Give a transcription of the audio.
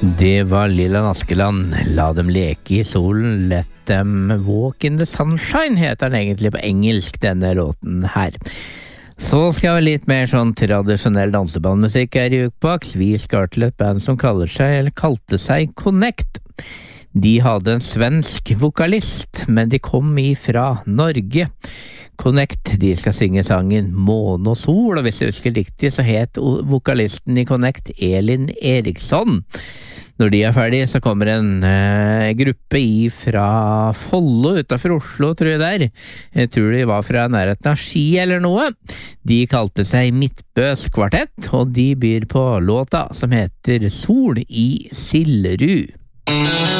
Det var Lilland Askeland, La dem leke i solen, Let them walk in the sunshine, heter den egentlig på engelsk, denne låten her. Så skal vi litt mer sånn tradisjonell dansebandmusikk her i Jukebox. Vi skal til et band som kalte seg Connect. De hadde en svensk vokalist, men de kom ifra Norge. Connect, de skal synge sangen Måne og Sol, og hvis jeg husker riktig så het vokalisten i Connect Elin Eriksson. Når de er ferdige så kommer en gruppe fra Follo utenfor Oslo, tror jeg der. Jeg tror de var fra nærheten av Ski eller noe. De kalte seg Midtbøs Kvartett, og de byr på låta som heter Sol i Sillerud.